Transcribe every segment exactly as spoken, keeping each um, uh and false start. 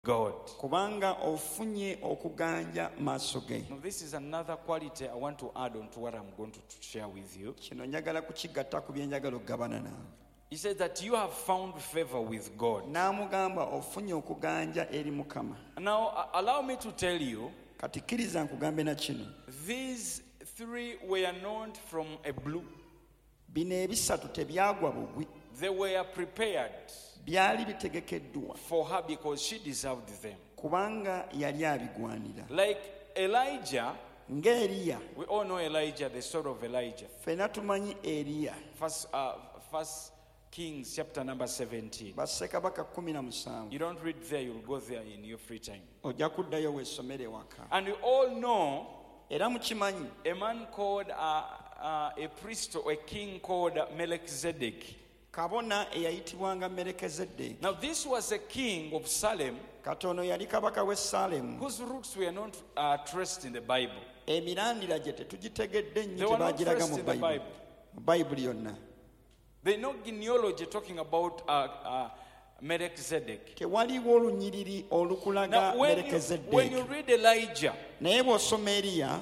God. Kubanga ofunye okuganja maaso ge. Now this is another quality I want to add on to what I'm going to share with you. Kino njagala kukigatta ku bye njagala okugabana naawe. He said that you have found favor with God. N'amugamba ofunye okuganja eri Mukama. Now uh, allow me to tell you, Kati kkiriza nkugambe na kino. these three were not from a blue. Bino ebisatu tebyagwa bugwi. They were prepared Byali bitegekeddwa for her because she deserved them. kubanga yali abigwanira. Like Elijah, Ng'Eriya, we all know Elijah, the story of Elijah. ffenna tumanyi Eriya, First, uh, First Kings chapter number seventeen. bassekabaka kumi na musanvu. You don't read there, you'll go there in your free time. Ojja kuddayo weesomere waka. And we all know Era mukimanyi a man called, uh, uh, a priest or a king called Melchizedek. kabona eyayitibwanga Merekezeddeeki. Now this was a king of Salem Katono yali kabaka w'e Salemu. whose roots were not uh, traced in the Bible. Emirandira gye tetugitegedde They nnyo were not tebagiraga traced mu in the Bayibuli. Bible. Mu Bayibuli yonna. There's no genealogy talking about uh, uh, Melchizedek. Tewaliwo olunyiriri olukulaga Now when you, when you Merekezeddeeki. read Elijah, Naye bw'osoma Eriya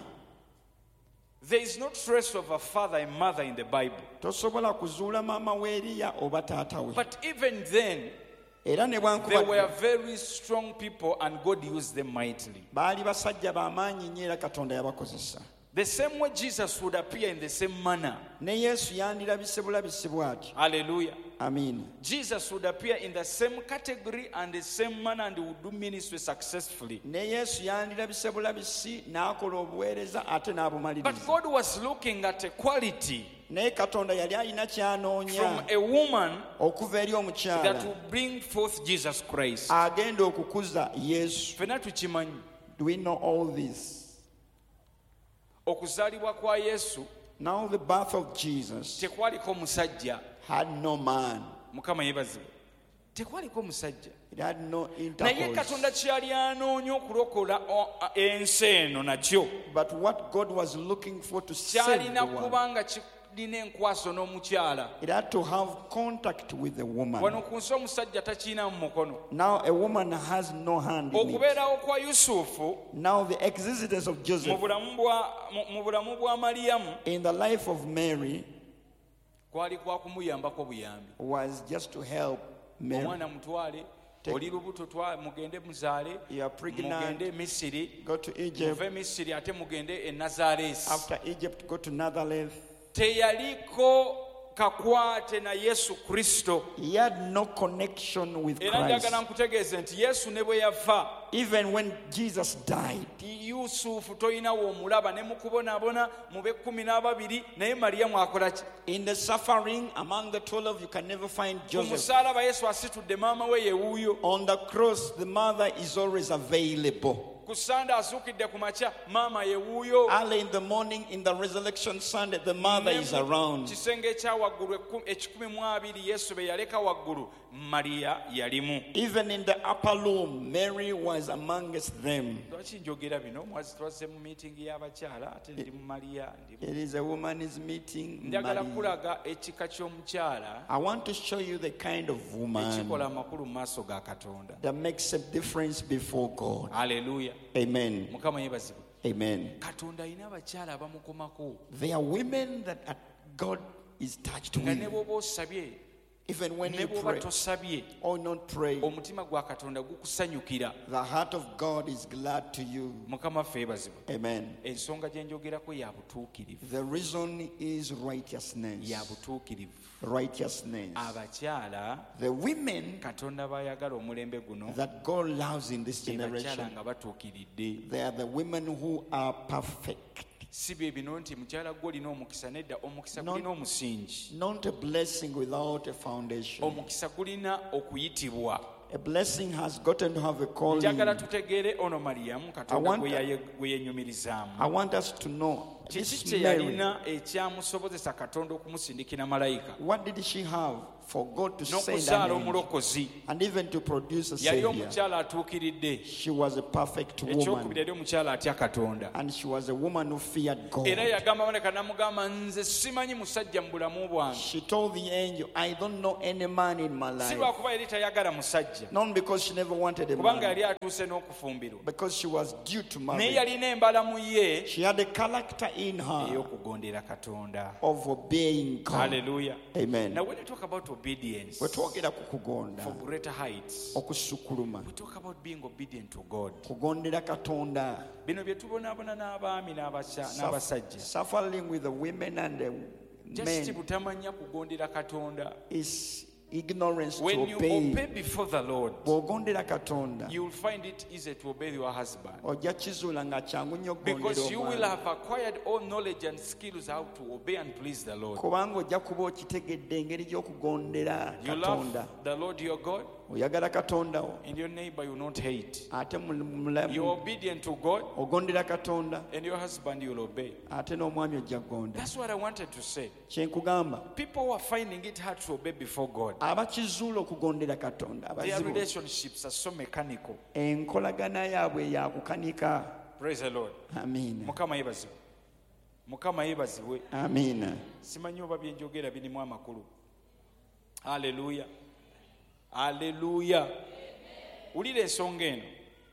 there is no trace of a father and mother in the Bible. tosobola kuzuula maama w'Eriya oba taata we. But even then, Era ne they were bwankubadde very strong people and God used them mightily. baali basajja b'amaanyi nnyo era Katonda yabakozesa. The same way Jesus would appear in the same manner. Ne Yesu yandirabise bulabisi bw'atyo. Hallelujah. Amiina. Jesus would appear in the same category and the same manner and he would do ministry successfully. Ne Yesu yandirabise bulabisi n'akola obuweereza ate But n'abumaliriza. God was looking at a quality Naye Katonda yali alina from ky'anoonya a woman okuva eri that omukyala will bring forth Jesus Christ. agenda okukuza Yesu. Ffenna tukimanyi Do we know all this? okuzaalibwa kwa Yesu Now the birth of Jesus tekwaliko musajja. had no man. Mukama yeebazibwe. Tekwaliko musajja. It had no Naye intercourse. Katonda kyali anoonya okulokola o- a- ensi eno nakyo But what God was looking for to save kyalina the world, kuba nga kirina enkwaso n'omukyala. it had to have contact with the woman. Wano ku nsi omusajja takiina mu mukono. Now a woman has no hand in it. Okubeerawo kwa Yusufu Now the existence of mu Joseph bulamu bwa mu- mu bulamu bwa Mariyamu in the life of Mary kwali kwa kumuyambako buyambi. was just to help Mary. Omwana mutwale, oli lubuto twa mugende muzaale, You are pregnant, mugende e Misiri, go to Egypt. muve e Misiri ate mugende e Nazaaleesi. After Egypt, go to Nazareth. Teyaliko kakwate na Yesu Kristo. He had no connection with Era Christ. njagala nkutegeeze nti Yesu ne bwe yafa, Even when Jesus died, Yusufu toyinawo omulaba ne mu kubonaabona mu b'ekkumi n'ababiri, naye Mariyamu akola ki? in the suffering among the twelve, you can never find Ku Joseph. musaalaba Yesu asitudde maama we ye wuuyo. On the cross, the mother is always available. Ku Sande azuukidde ku makya, maama ye wuuyo. Early in the morning, in the resurrection Sunday, the mother is around. Kisenge ekya waggulu ekku- ekikumi mu abiri Yesu be yaleka waggulu, Mariya yalimu. Even in the upper room, Mary was amongst them. Lwaki njogera bino? Mwazi twazze mu miitingi y'abakyala ate ndi mu Mariya ndi mu- It is a woman's meeting. njagala Mary. kulaga ekika ky'omukyala I want to show you the kind of woman ekikola amakulu mu maaso ga Katonda. that makes a difference before God. Haleluya. Amen. Mukama yeebazibwe. Amen. Katonda alina abakyala abamukomako There are women that are- God is touched nga ne with. bw'oba osabye Even when ne you bw'oba pray tosabye, or not pray, omutima gwa Katonda gukusanyukira. the heart of God is glad to you. Mukama ffe yeebazibwe. Amen. Ensonga gye njogerako ya butuukirivu. The reason is righteousness. Ya butuukirivu. Righteousness. Abakyala The women Katonda bayagala omulembe guno, that God loves in this be bakyala generation, nga batuukiridde. they are the women who are perfect. Si bye bino nti mukyala gwe olina omukisa, nedda omukisa Non- gulina omusingi. Not a blessing without a foundation. Omukisa gulina okuyitibwa. A blessing has gotten to have a calling. Njagala tutegeere ono Mariyamu Katonda I want- gwe yaye- gwe yenyumirizaamu. I want us to know Kiki this kye Mary, yalina ekyamusobozesa Katonda okumusindikira malayika? what did she have for God to send n'okuzaala an angel, omulokozi. and even to produce a Yali savior. omukyala atuukiridde. She was a perfect woman, Ekyokubiri yali omukyala atya Katonda. and she was a woman who feared God. Era yagamba Maleka n'amugamba nze simanyi musajja mu bulamu bwange. She told the angel, I don't know any man in my Si life. lwakuba yali tayagala musajja. Not because she never wanted a Kubanga man, yali atuuse n'okufumbirwa. because she was due to Naye marry. yalina embala mu ye She had a character in her ey'okugondera Katonda. of obeying God. Hallelujah. Amen. Now when we talk about obedience Bwe twogera ku kugonda, for greater heights, okusukuluma, we talk about being obedient to God. kugondera Katonda, Bino bye tubonaabona n'abaami n'abasha- Suff- n'abasajja. suffering with the women and the Just men butamanya kugondera Katonda. is ignorance to When you obey. obey before the Lord, Bw'ogondera Katonda, you will find it easy to obey your husband. ojja kizuula nga kyangu nnyo Because you will okugondera have acquired all knowledge and skills how to obey and please the Lord. kubanga ojja kuba okitegedde engeri gy'okugondera You Katonda. love the Lord your God, Oyagala Katonda wo, and your neighbor you will not hate. ate mu- mulamu You're obedient to God, ogondera Katonda, and your husband you will obey. ate n'omwami ojja kugonda. That's what I wanted to say. Kye nkugamba, People who are finding it hard to obey before God, abakizuula okugondera Katonda, their abazibu, relationships are so mechanical. enkolagana yaabwe ya kukanika. Praise the Lord. Amiina, Mukama yebazibwe. Mukama yebazibwe. amiina. Simanyi oba bye njogera birimu amakulu. Haleluya. Haleluya. Ulira ensonga eno.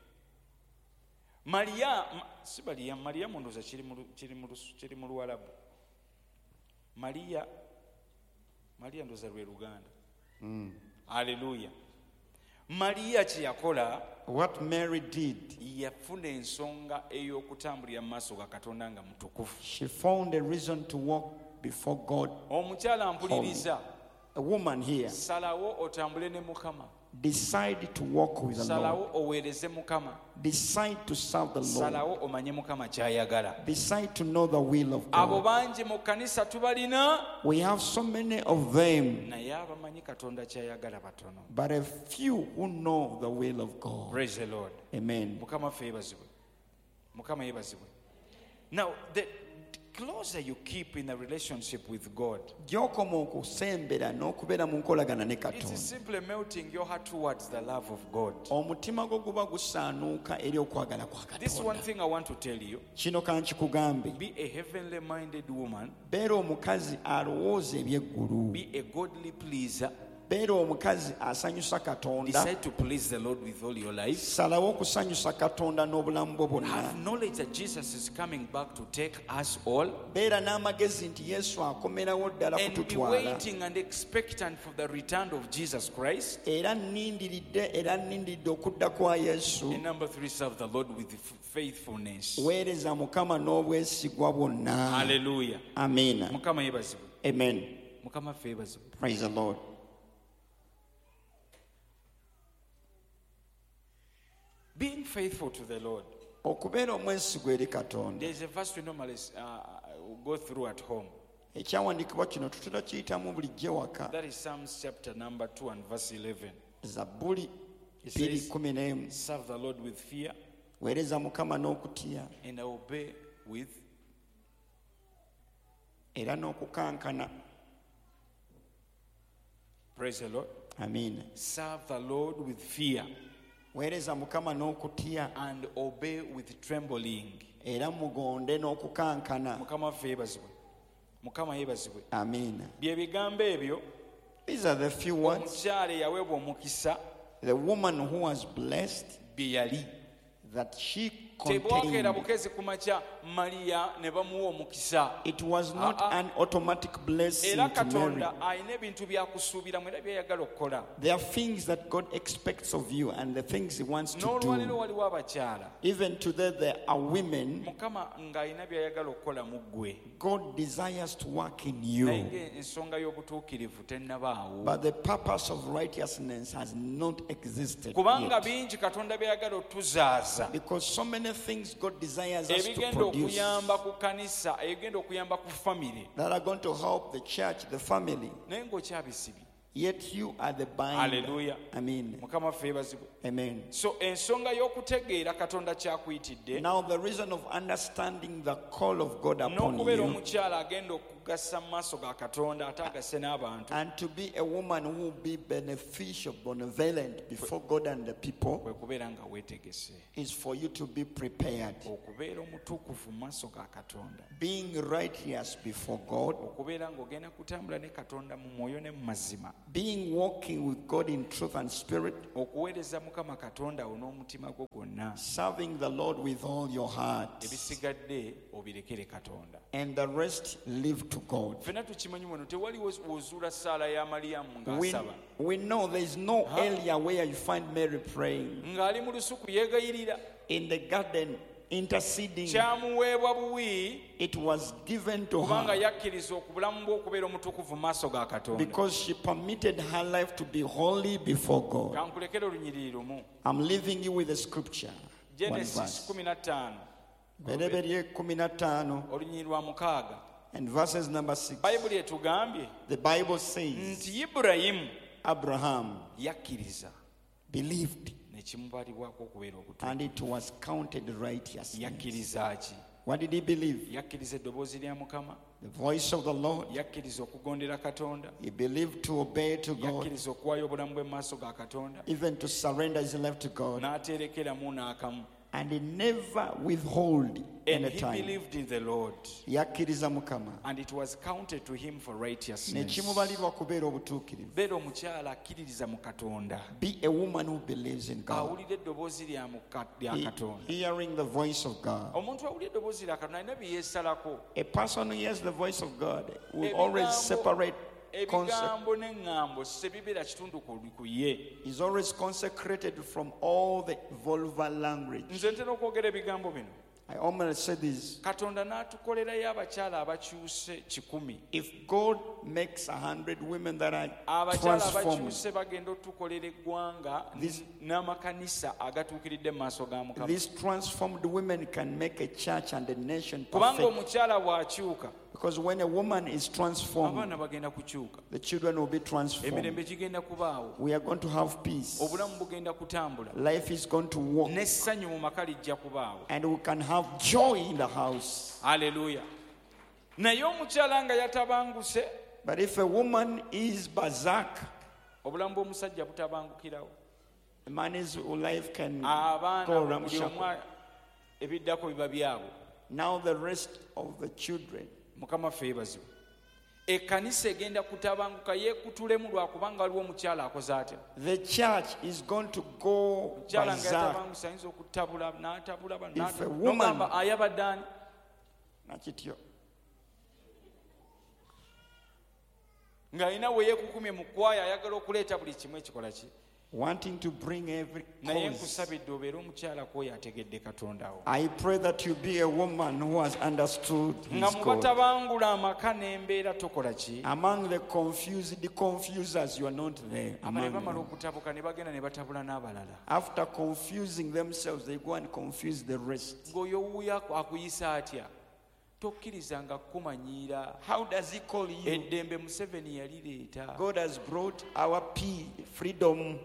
Maria, ma- si Maria, Maria mundoza kiri mu kiri mu kiri mu Luwalabu. Maria Maria ndoza lwe Luganda. Haleluya. Maria kye yakola What Mary did, yafuna ensonga ey'okutambulira mu maaso ga Katonda nga mutukufu. she found a reason to walk before God. Omukyala mpuliriza, A woman here salawo otambule ne Mukama. decided to walk with the Lord, Salawo oweereze Mukama. decide to serve the Lord, Salawo omanye Mukama ky'ayagala. decide to know the will of Abo God. bangi mu kkanisa tubalina, We have so many of them, naye abamanyi Katonda ky'ayagala batono. but a few who know the will of God. Praise the Lord. Amen. Mukama ffe yeebazibwe. Mukama yeebazibwe. Now, the closer you keep in a relationship with God, Gy'okoma okusembera n'okubeera mu nkolagana ne it is Katonda, simply melting your heart towards the love of God. omutima gwo guba gusaanuuka eri okwagala kwa This one Katonda. thing I want to tell you, Kino kankikugambe, be a heavenly minded woman, beera omukazi alowooza eby'eggulu, be a godly pleaser, beera omukazi asanyusa Katonda, decide to please the Lord with all your life. salawo okusanyusa Katonda n'obulamu bwo bwonna, Have knowledge that Jesus is coming back to take us all, beera n'amagezi nti Yesu akomerawo ddala and be kututwala, waiting and expectant for the return of Jesus Christ. era nnindiridde era nnindiridde okudda kwa Yesu. And number three, serve the Lord with f- faithfulness. Weereza Mukama n'obwesigwa bwonna. Hallelujah. Amiina. Mukama yebazibwe. Amen. Mukama ffe yebazibwe. Praise the Lord. Being faithful to the Lord. Okubeera omwesigwa eri Katonda. There's a verse we normally uh, go through at home. Ekyawandiikibwa kino tutera kiyitamu bulijjo waka. That is Psalms chapter number two and verse eleven. Zabbuli It bbiri says, kumi n'emu. serve the Lord with fear Weereza Mukama n'okutya and obey with era n'okukankana. praise the Lord. Amiina. Serve the Lord with fear Weereza Mukama n'okutya and obey with trembling. era mugonde n'okukankana. Mukama ffe yebazibwe. Mukama yebazibwe. Amiina. Bye bigambo ebyo These are the few words. omukyala eyaweebwa omukisa The woman who was blessed bye yali. that she Tebwakeera contained. bukezi ku makya Maliya ne bamuwa omukisa. It was not Ah, ah. an automatic blessing Era to Mary. Katonda alina ebintu byakusuubiramu era byayagala okukola. There are things that God expects of you and the things He wants to N'olwaliro do. waliwo abakyala. Even today, there are women Mukama ng'alina byayagala okukola mu ggwe. God desires to work in Naye you, ng'ensonga y'obutuukirivu tennabaawo. but the purpose of righteousness has not existed Kubanga yet. bingi Katonda byayagala otuzaaza. Because so many things God desires us to Ebigenda produce okuyamba ku kanisa, ebigenda okuyamba ku famire. that are going to help the church, the family, Naye ng'okyabisibye. yet you are the binder. Hallelujah. Amen. Mukama ffe yebazibwe. Amen. So ensonga y'okutegeera Katonda kyakuyitidde Now, the reason of understanding the call of God upon n'okubeera you, omukyala agenda okugasa mu maaso ga katonda ate agase n'abantu and to be a woman who will be beneficial, benevolent before God and the people, kwe kubeera nga weetegese is for you to be prepared. okubeera omutuukuvu mu maaso ga katonda Being righteous before God, okubeera ng'ogenda kutambula ne katonda mu mwoyo ne mu mazima being walking with God in truth and spirit, okuweereza mukama katonda wo n'omutima gwo gwonna serving the Lord with all your heart, ebisigadde obirekere katonda and the rest leave to God. ffenna tukimanyi wano tewali wozuula ssaala ya maliyamu We, ng'asaba we know there is no area where you find Mary praying. ng'ali mu lusuku yeegayirira In the garden, interceding, kyamuweebwa buwi it was given to kubanga her yakkiriza okubulamu bwe okubeera omutukuvu mu maaso ga katonda because she permitted her life to be holy before God. kankulekere olunyiriri lumu I'm leaving you with a scripture. One genesis verse. kumi na ttaano Bereberye kumi na ttaano olunyiriri lwa mukaaga and verses number six. bayibuli etugambye The Bible says nti ibulayimu Abraham yakkiriza believed nekimubalibwako okubeera obutuufu and it was counted righteousness. yakkiriza ki What did he believe? yakkiriza eddoboozi lya mukama The voice of the Lord. yakkiriza okugondera katonda He believed to obey to God, yakkiriza okuwaayo obulamu bwe mu maaso ga katonda even to surrender his life to God, n'aterekeramu n'akamu and he never withhold and any he time. believed in the lord Yakkiriza Mukama and it was counted to him for righteousness nekimubalibwa kubeera obutuukirivu. beera omukyala akkiririza mu katonda Be a woman who believes in God, awulira eddoboozi lya muka- lya He- katonda hearing the voice of God. omuntu awulira eddoboozi lya katonda alina bye yeesalako A person who hears the voice of God will Ebigambo- always separate concept. ebigambo n'eŋŋambo sebibeera kitundu ku ku ye He's always consecrated from all the vulgar language. nze ntera okwogera ebigambo bino I almost say this. katonda n'atukolerayo abakyala abakyuse kikumi If God makes a hundred women that are abakyala transformed, abakyuse bagenda otukolera eggwanga This- n'amakanisa agatuukiridde mu maaso ga mukama these transformed women can make a church and a nation kubanga perfect. omukyala bw'akyuka Because when a woman is transformed, abaana bagenda kukyuka the children will be transformed. emirembe gigenda kubaawo We are going to have peace. obulamu bugenda kutambula Life is going to walk. n'essanyu mu maka lijja kubaawo And we can have joy in the house. aleluya naye omukyala nga yatabanguse But if a woman is berserk, obulamu bw'omusajja butabangukirawo a man's life can abaana go buli ramshackle. omu ebiddako biba byabwe Now the rest of the children. mukama ffe yeebazibwe ekkanisa egenda kutabanguka yeekutulemu lwakubanga waliwo omukyala akoze atya The church is going to go omukyala nga berserk. yatabangusa ayinza okutabula n'atabula bano, If a n'ata- woman- n'ogamba ayabadde ani Nakityo. ng'alina we yeekukumye mu kwaya ayagala okuleeta buli kimu ekikola ki Wanting to bring every naye cause. nkusabidde obeere omukyala kwoyo ategedde katondawo I pray that you be a woman who has understood nga his mu God. batabangula amaka n'embeera tokola ki Among the confused, the confusers, you are not there. aba ne Among bamala them. okutabuka ne bagenda ne batabula n'abalala After confusing themselves, they go and confuse the rest. ng'oyo wuuyo akuyisa atya tokkiriza nga kumanyiira How does he call you? eddembe museveni yalireeta God has brought our peace, freedom.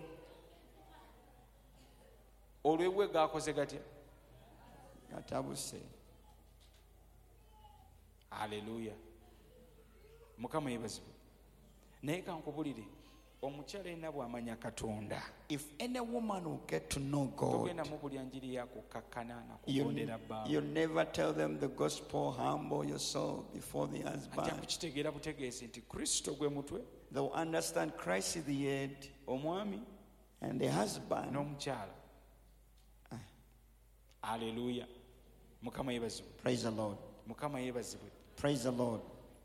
olwebwe gakoze gatya Gatabuse. aleluya mukama yeebazibwe naye kankubulire omukyala yenna bw'amanya katonda If any woman will get to know God, togenda mu buli anjiri yakukakkana you, nakugondera bbaawe you never tell them the gospel, humble yourself before the ajja husband. kukitegeera butegeezi nti kristo gwe mutwe They'll understand Christ is the head omwami and the husband. n'omukyala aleluya mukama yeebazibwe Praise the Lord. mukama yeebazibwe Praise the Lord.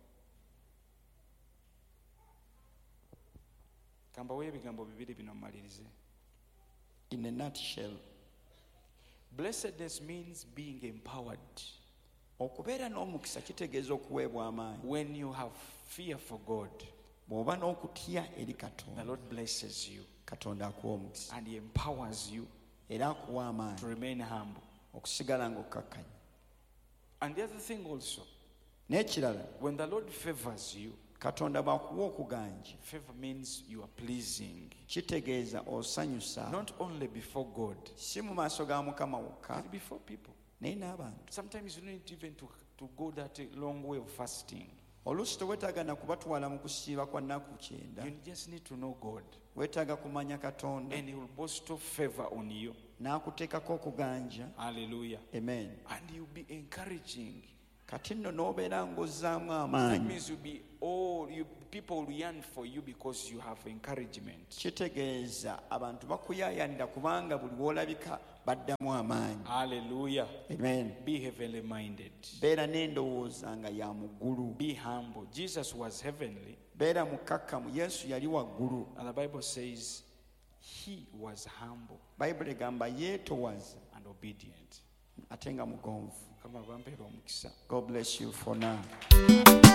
kambawo ebigambo bibiri bino mmalirize In a nutshell, blessedness means being empowered okubeera n'omukisa kitegeeza okuweebwa amaanyi. when you have fear for god Bw'oba n'okutya eri the Katonda, lord blesses you Katonda akuwa omukisa and he empowers you era akuwa to amaanyi remain humble okusigala ng'okkakkanya. and the other thing also N'ekirala, when the lord favors you Katonda bw'akuwa okuganja, favor means you are pleasing kitegeeza osanyusa not only before god si mu maaso ga Mukama wokka but before people naye n'abantu. sometimes you don't need even to, to go that long way of fasting oluusi tewetaaga na kubatwala mu kusiiba kwa nnaku kyenda. You just need to know God. Weetaaga kumanya Katonda And he will bestow favor on you. n'akuteekako okuganja. Hallelujah. Amen. And you'll be encouraging. Kati nno n'obeera ng'ozzaamu That amaanyi. means you'll be all you people will yearn for you because you have encouragement. Kitegeeza abantu bakuyaayanira kubanga buli w'olabika baddamu amaanyi. Hallelujah. Amen. Be heavenly minded. Beera n'endowooza nga ya muggulu. Be humble. Jesus was heavenly. Beera mukkakkamu. Yesu yali waggulu. And the Bible says he was humble Bayibuli egamba yeetowaza and obedient. ate nga mugonvu. Kama bampeera omukisa. God bless you for now.